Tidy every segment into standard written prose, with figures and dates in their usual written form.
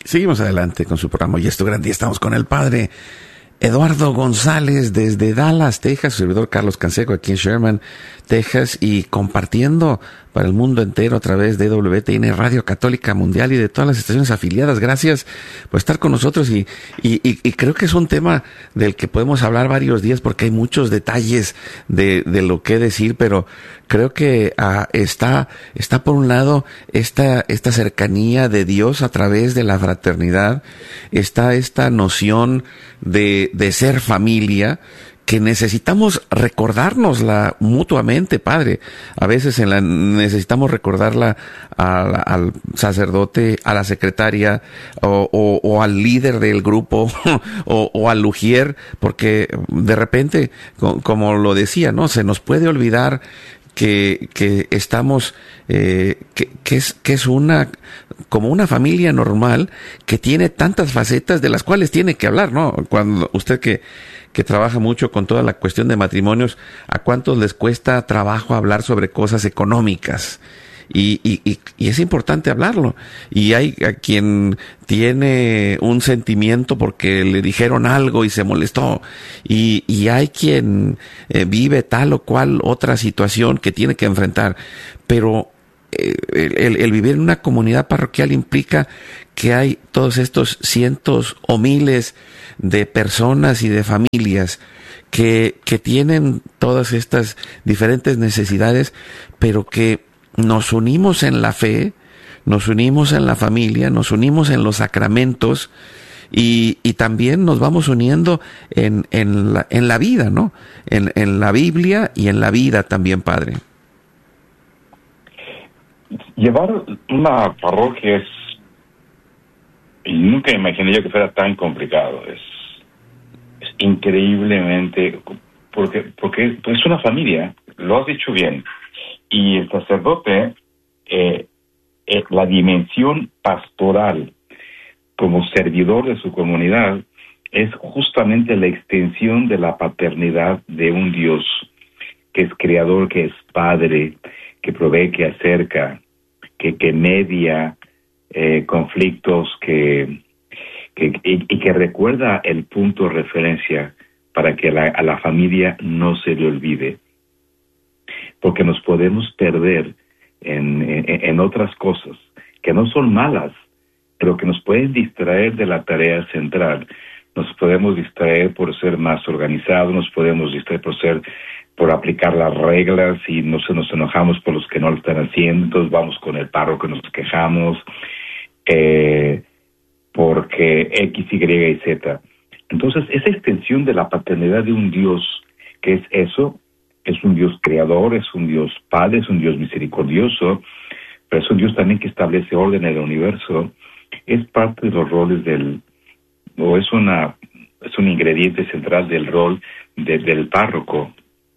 Seguimos adelante con su programa. Y esto grande, estamos con el padre Eduardo González desde Dallas, Texas, su servidor Carlos Canseco aquí en Sherman, Texas, y compartiendo para el mundo entero a través de WTN Radio Católica Mundial y de todas las estaciones afiliadas. Gracias por estar con nosotros y creo que es un tema del que podemos hablar varios días porque hay muchos detalles de lo que decir, pero creo que está por un lado esta cercanía de Dios a través de la fraternidad, está esta noción de ser familia, que necesitamos recordárnosla mutuamente, Padre. A veces necesitamos recordarla al sacerdote, a la secretaria, o al líder del grupo, o al ujier, porque de repente, como lo decía, ¿no? Se nos puede olvidar que estamos, que es como una familia normal que tiene tantas facetas de las cuales tiene que hablar, ¿no? Cuando usted que trabaja mucho con toda la cuestión de matrimonios, ¿a cuántos les cuesta trabajo hablar sobre cosas económicas? Y es importante hablarlo. Y hay a quien tiene un sentimiento porque le dijeron algo y se molestó. Y hay quien vive tal o cual otra situación que tiene que enfrentar. Pero el vivir en una comunidad parroquial implica que hay todos estos cientos o miles de personas y de familias que tienen todas estas diferentes necesidades, pero que nos unimos en la fe, nos unimos en la familia, nos unimos en los sacramentos y también nos vamos uniendo en la vida, ¿no? En la Biblia y en la vida también, Padre. Llevar una parroquia y nunca imaginé yo que fuera tan complicado. Es increíblemente, porque es una familia, lo has dicho bien. Y el sacerdote, la dimensión pastoral como servidor de su comunidad es justamente la extensión de la paternidad de un Dios que es creador, que es padre, que provee, que acerca, que media conflictos, y que recuerda el punto de referencia para que a la familia no se le olvide. Porque nos podemos perder en otras cosas que no son malas, pero que nos pueden distraer de la tarea central. Nos podemos distraer por ser más organizados, nos podemos distraer por aplicar las reglas y nos enojamos por los que no lo están haciendo, entonces vamos con el párroco y nos quejamos porque X, Y y Z. Entonces, esa extensión de la paternidad de un Dios que es eso, es un Dios creador, es un Dios padre, es un Dios misericordioso, pero es un Dios también que establece orden en el universo, es parte de los roles es un ingrediente central del rol del párroco.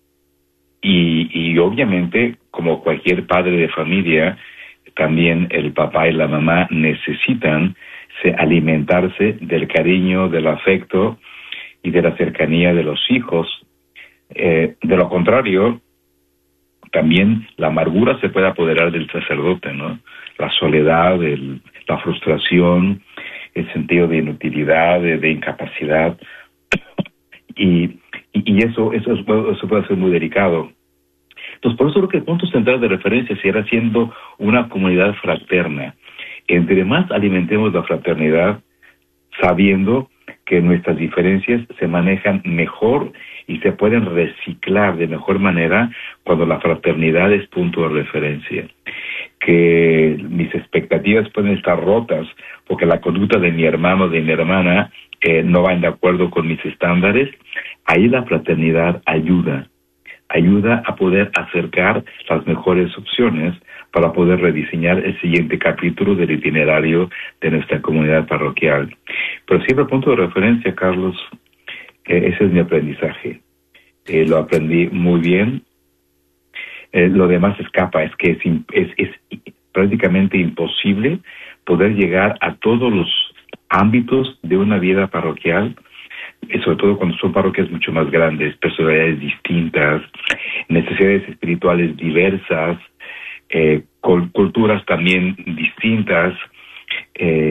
Y obviamente, como cualquier padre de familia, también el papá y la mamá necesitan alimentarse del cariño, del afecto y de la cercanía de los hijos. De lo contrario, también la amargura se puede apoderar del sacerdote, ¿no? La soledad, la frustración, el sentido de inutilidad, de incapacidad, y eso puede ser muy delicado. Entonces, por eso creo que el punto central de referencia será siendo una comunidad fraterna. Entre más alimentemos la fraternidad, sabiendo que nuestras diferencias se manejan mejor y se pueden reciclar de mejor manera cuando la fraternidad es punto de referencia. Que mis expectativas pueden estar rotas porque la conducta de mi hermano o de mi hermana no van de acuerdo con mis estándares. Ahí la fraternidad ayuda a poder acercar las mejores opciones para poder rediseñar el siguiente capítulo del itinerario de nuestra comunidad parroquial. Pero siempre el punto de referencia, Carlos, ese es mi aprendizaje. Lo aprendí muy bien. Lo demás escapa, es que es prácticamente imposible poder llegar a todos los ámbitos de una vida parroquial, sobre todo cuando son parroquias mucho más grandes, personalidades distintas, necesidades espirituales diversas, culturas también distintas.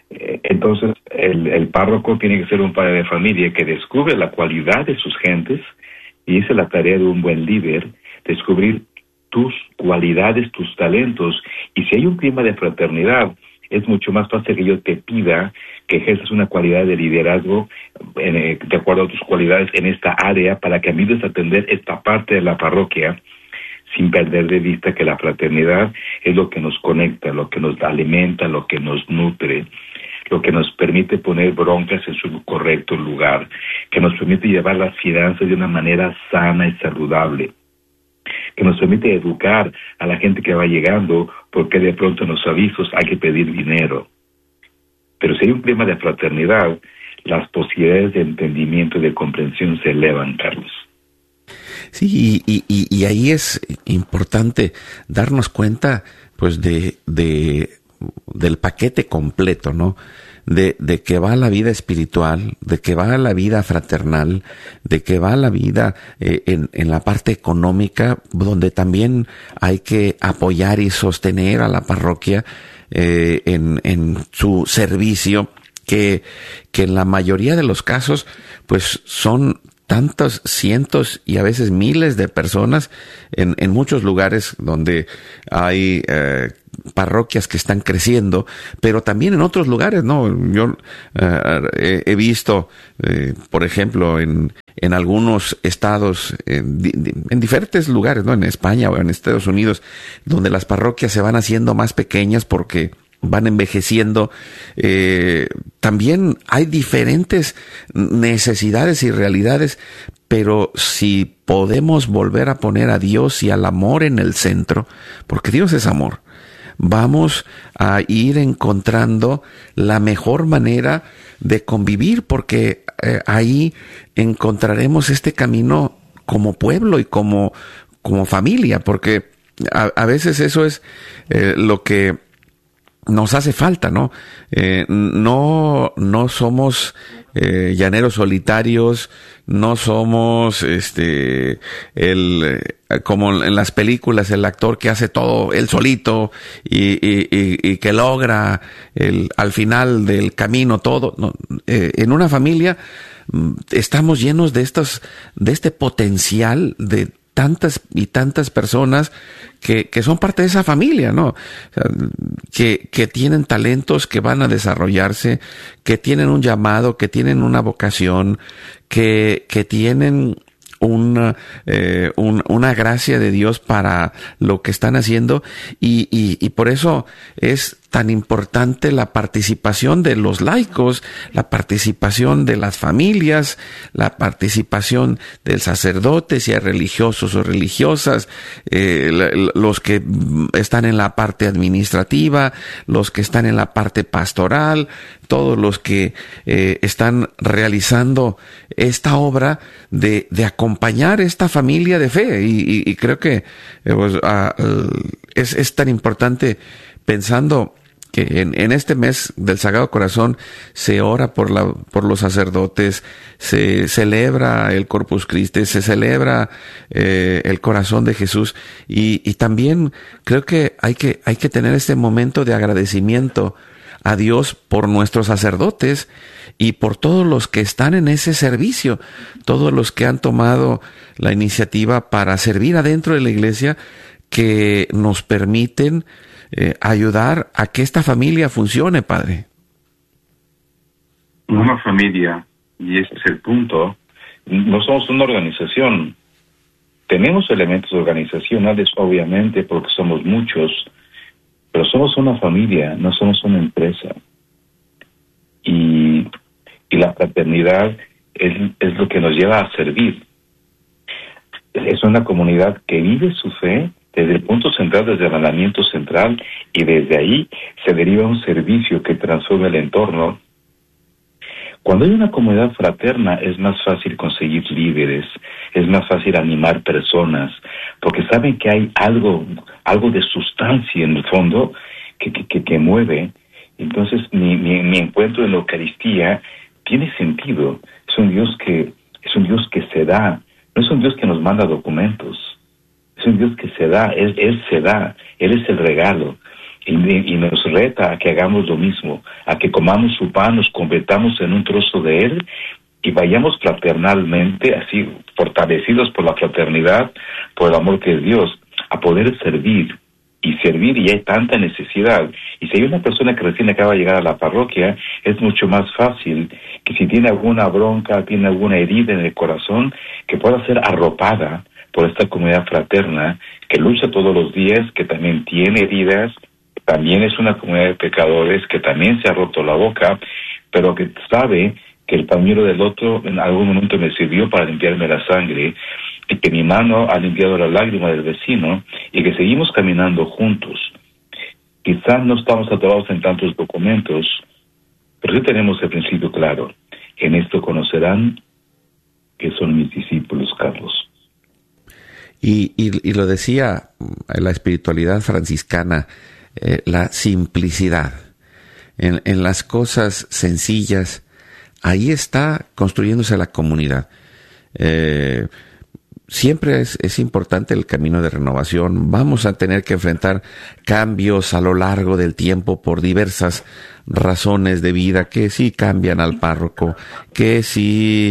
Entonces, el párroco tiene que ser un padre de familia que descubre la cualidad de sus gentes, y esa es la tarea de un buen líder, descubrir tus cualidades, tus talentos. Y si hay un clima de fraternidad, es mucho más fácil que yo te pida que ejerzas una cualidad de liderazgo de acuerdo a tus cualidades en esta área, para que ayudes a atender esta parte de la parroquia, sin perder de vista que la fraternidad es lo que nos conecta, lo que nos alimenta, lo que nos nutre, lo que nos permite poner broncas en su correcto lugar, que nos permite llevar las finanzas de una manera sana y saludable, que nos permite educar a la gente que va llegando, porque de pronto en los avisos hay que pedir dinero. Pero si hay un clima de fraternidad, las posibilidades de entendimiento y de comprensión se elevan, Carlos. Sí, y ahí es importante darnos cuenta, pues, del paquete completo, ¿no? De que va la vida espiritual, de que va la vida fraternal, de que va la vida en la parte económica, donde también hay que apoyar y sostener a la parroquia en su servicio, que en la mayoría de los casos, pues, son tantos cientos y a veces miles de personas en muchos lugares donde hay parroquias que están creciendo, pero también en otros lugares, ¿no? Yo he visto, por ejemplo, en algunos estados, en diferentes lugares, ¿no? En España o en Estados Unidos, donde las parroquias se van haciendo más pequeñas porque van envejeciendo. También hay diferentes necesidades y realidades, pero si podemos volver a poner a Dios y al amor en el centro, porque Dios es amor, vamos a ir encontrando la mejor manera de convivir, porque ahí encontraremos este camino como pueblo y como familia, porque a veces eso es lo que nos hace falta, ¿no? No somos llaneros solitarios, no somos como en las películas, el actor que hace todo él solito y que logra al final del camino todo. No, en una familia estamos llenos de este potencial de tantas y tantas personas que son parte de esa familia, ¿no? O sea, que tienen talentos que van a desarrollarse, que tienen un llamado, que tienen una vocación, que tienen una gracia de Dios para lo que están haciendo, y por eso es tan importante la participación de los laicos, la participación de las familias, la participación de sacerdotes y religiosos o religiosas, los que están en la parte administrativa, los que están en la parte pastoral, todos los que están realizando esta obra de acompañar esta familia de fe, y creo que es tan importante, pensando que en este mes del Sagrado Corazón se ora por los sacerdotes, se celebra el Corpus Christi, se celebra el corazón de Jesús, y también creo que hay que tener este momento de agradecimiento a Dios por nuestros sacerdotes y por todos los que están en ese servicio, todos los que han tomado la iniciativa para servir adentro de la iglesia, que nos permiten ayudar a que esta familia funcione, Padre. Una familia, y este es el punto, no somos una organización. Tenemos elementos organizacionales, obviamente, porque somos muchos, pero somos una familia, no somos una empresa. Y la fraternidad es lo que nos lleva a servir. Es una comunidad que vive su fe desde el punto central, desde el mandamiento central, y desde ahí se deriva un servicio que transforma el entorno. Cuando hay una comunidad fraterna es más fácil conseguir líderes, es más fácil animar personas, porque saben que hay algo de sustancia en el fondo que mueve. Entonces mi encuentro en la Eucaristía tiene sentido. Es un Dios que se da, no es un Dios que nos manda documentos. Es un Dios que se da, Él se da, Él es el regalo. y nos reta a que hagamos lo mismo, a que comamos su pan, nos convertamos en un trozo de él y vayamos fraternalmente, así fortalecidos por la fraternidad, por el amor que es Dios, a poder servir. Y servir, y hay tanta necesidad. Y si hay una persona que recién acaba de llegar a la parroquia, es mucho más fácil que si tiene alguna bronca, tiene alguna herida en el corazón, que pueda ser arropada por esta comunidad fraterna, que lucha todos los días, que también tiene heridas, que también es una comunidad de pecadores, que también se ha roto la boca, pero que sabe que el pañuelo del otro en algún momento me sirvió para limpiarme la sangre, y que mi mano ha limpiado la lágrima del vecino, y que seguimos caminando juntos. Quizás no estamos atorados en tantos documentos, pero sí tenemos el principio claro. En esto conocerán que son mis discípulos, Carlos. Y lo decía la espiritualidad franciscana, la simplicidad. En las cosas sencillas, ahí está construyéndose la comunidad. Siempre es importante el camino de renovación. Vamos a tener que enfrentar cambios a lo largo del tiempo por diversas razones de vida, que si cambian al párroco, que si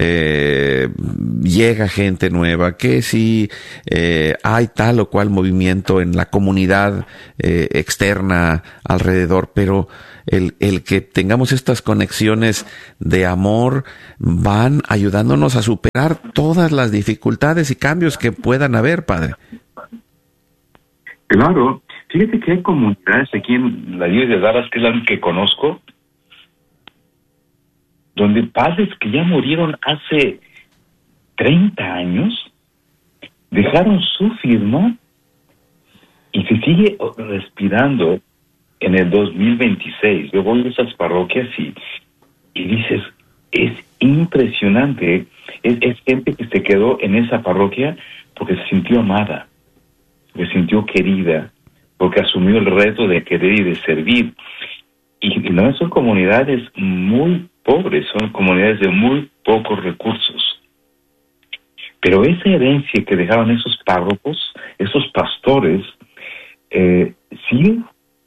llega gente nueva, que si hay tal o cual movimiento en la comunidad externa alrededor, pero el que tengamos estas conexiones de amor van ayudándonos a superar todas las dificultades y cambios que puedan haber, Padre. Claro, fíjate que hay comunidades aquí en la diócesis de Dallas, que es la que conozco, donde padres que ya murieron hace 30 años dejaron su firma y se sigue respirando en el 2026. Yo voy a esas parroquias y dices, es impresionante. Es gente que se quedó en esa parroquia porque se sintió amada, porque se sintió querida, porque asumió el reto de querer y de servir. Y no son comunidades muy pobres, son comunidades de muy pocos recursos. Pero esa herencia que dejaron esos párrocos, esos pastores, sigue,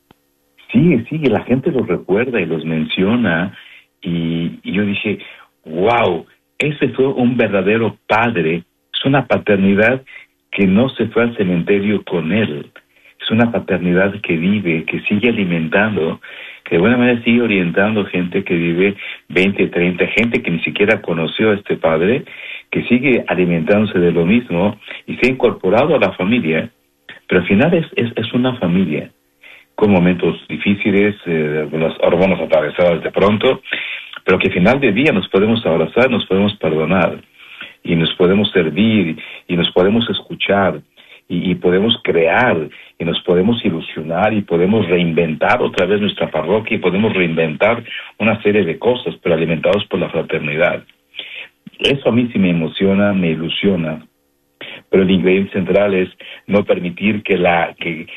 la gente los recuerda y los menciona, y yo dije, wow, ese fue un verdadero padre. Es una paternidad que no se fue al cementerio con él, es una paternidad que vive, que sigue alimentando, que de buena manera sigue orientando gente que vive 20, 30, gente que ni siquiera conoció a este padre, que sigue alimentándose de lo mismo y se ha incorporado a la familia, pero al final es una familia, con momentos difíciles, las hormonas atravesadas de pronto, pero que al final del día nos podemos abrazar, nos podemos perdonar, y nos podemos servir, y nos podemos escuchar, y podemos crear, y nos podemos ilusionar, y podemos reinventar otra vez nuestra parroquia, y podemos reinventar una serie de cosas, pero alimentados por la fraternidad. Eso a mí sí me emociona, me ilusiona. Pero el ingrediente central es no permitir que la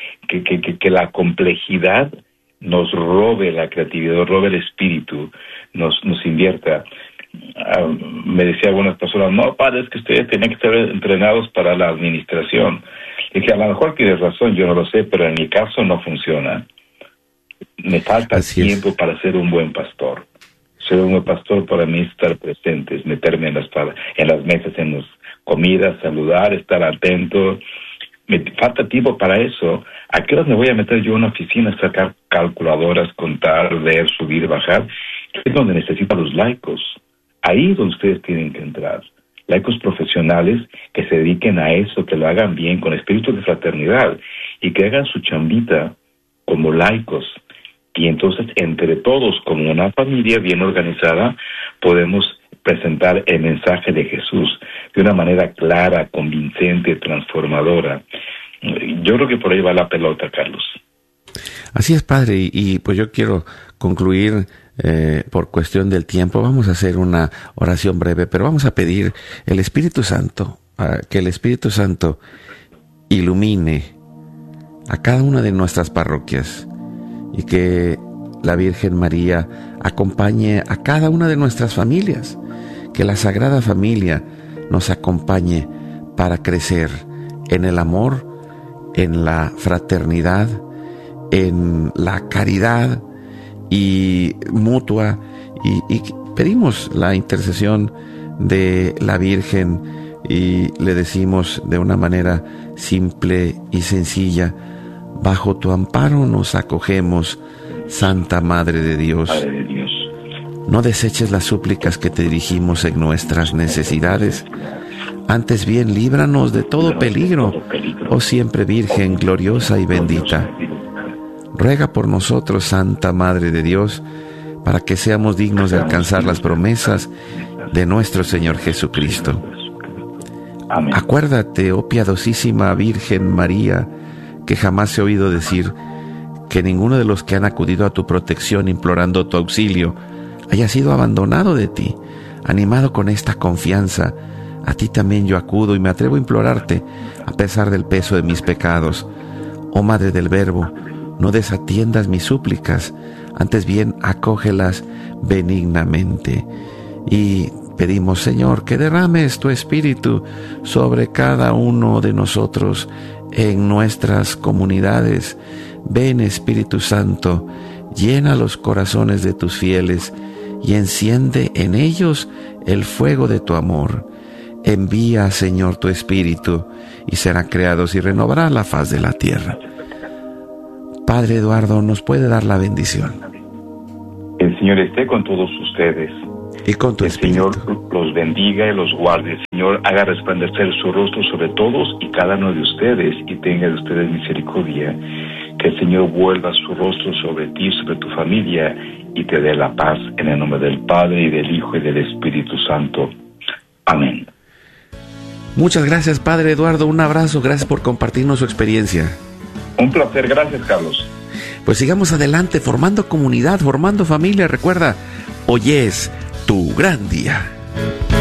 complejidad nos robe la creatividad, robe el espíritu, nos invierta. Me decía algunas personas, no, padre, es que ustedes tienen que estar entrenados para la administración. Y dije, a lo mejor tienes razón, yo no lo sé, pero en mi caso no funciona. Me falta tiempo para ser un buen pastor. Ser un buen pastor para mí es estar presentes, meterme en las mesas, en las comidas, saludar, estar atento. Me falta tiempo para eso. ¿A qué horas me voy a meter yo en una oficina, sacar calculadoras, contar, leer, subir, bajar? Es donde necesitan los laicos. Ahí es donde ustedes tienen que entrar. Laicos profesionales que se dediquen a eso, que lo hagan bien, con espíritu de fraternidad, y que hagan su chambita como laicos. Y entonces, entre todos, como una familia bien organizada, podemos presentar el mensaje de Jesús de una manera clara, convincente, transformadora. Yo creo que por ahí va la pelota, Carlos. Así es, padre, y pues yo quiero concluir por cuestión del tiempo. Vamos a hacer una oración breve, pero vamos a pedir el Espíritu Santo, que el Espíritu Santo ilumine a cada una de nuestras parroquias y que la Virgen María acompañe a cada una de nuestras familias, que la Sagrada Familia nos acompañe para crecer en el amor, en la fraternidad en la caridad y mutua, y pedimos la intercesión de la Virgen y le decimos de una manera simple y sencilla: bajo tu amparo nos acogemos, Santa Madre de Dios. No deseches las súplicas que te dirigimos en nuestras necesidades, antes bien líbranos de todo peligro, oh siempre Virgen gloriosa y bendita. Ruega por nosotros, Santa Madre de Dios, para que seamos dignos de alcanzar las promesas de nuestro Señor Jesucristo. Amén. Acuérdate, oh piadosísima Virgen María, que jamás he oído decir que ninguno de los que han acudido a tu protección implorando tu auxilio haya sido abandonado de ti. Animado con esta confianza, a ti también yo acudo y me atrevo a implorarte, a pesar del peso de mis pecados. Oh Madre del Verbo, no desatiendas mis súplicas, antes bien acógelas benignamente. Y pedimos, Señor, que derrames tu Espíritu sobre cada uno de nosotros en nuestras comunidades. Ven, Espíritu Santo, llena los corazones de tus fieles y enciende en ellos el fuego de tu amor. Envía, Señor, tu Espíritu, y serán creados y renovará la faz de la tierra. Padre Eduardo, ¿nos puede dar la bendición? El Señor esté con todos ustedes. Y con tu Espíritu. El Señor los bendiga y los guarde. El Señor haga resplandecer su rostro sobre todos y cada uno de ustedes y tenga de ustedes misericordia. Que el Señor vuelva su rostro sobre ti, sobre tu familia, y te dé la paz, en el nombre del Padre, y del Hijo, y del Espíritu Santo. Amén. Muchas gracias, Padre Eduardo. Un abrazo. Gracias por compartirnos su experiencia. Un placer. Gracias, Carlos. Pues sigamos adelante, formando comunidad, formando familia. Recuerda, hoy es tu gran día.